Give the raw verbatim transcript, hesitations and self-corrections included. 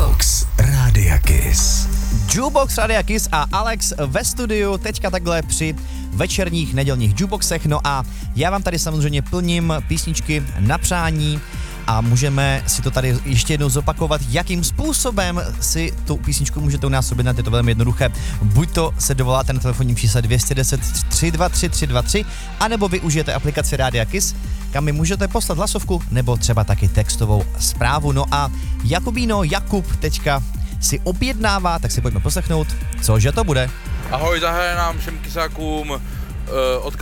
Jukebox Rádia Kiss. Jukebox Rádia Kiss a Alex ve studiu teďka takhle při večerních nedělních jukeboxech. No a já vám tady samozřejmě plním písničky na přání a můžeme si to tady ještě jednou zopakovat, jakým způsobem si tu písničku můžete u nás objednat. Je to velmi jednoduché. Buď to se dovoláte na telefonním čísle dvě deset tři dva tři tři dva tři, anebo využijete aplikaci Rádia Kiss, kam mi můžete poslat hlasovku nebo třeba taky textovou zprávu. No a Jakubíno Jakub teďka si objednává, tak si pojďme poslechnout, cože to bude. Ahoj, zahraje nám všem kysákům uh, od